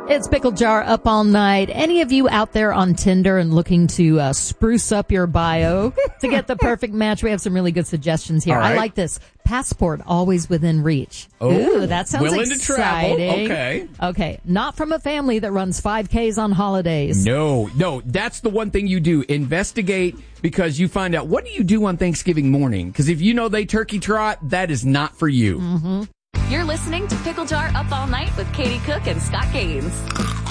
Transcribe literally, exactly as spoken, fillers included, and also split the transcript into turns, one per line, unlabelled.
It's Pickle Jar up all night. Any of you out there on Tinder and looking to uh, spruce up your bio to get the perfect match? We have some really good suggestions here.
Right.
I like this. Passport always within reach.
Oh,
Ooh, that sounds
willing
exciting.
to travel. Okay.
Okay. Not from a family that runs five Ks on holidays.
No, no. That's the one thing you do. Investigate, because you find out, what do you do on Thanksgiving morning? Because if you know they turkey trot, that is not for you.
Mm-hmm.
You're listening to Pickle Jar Up All Night with Katie Cook and Scott Gaines.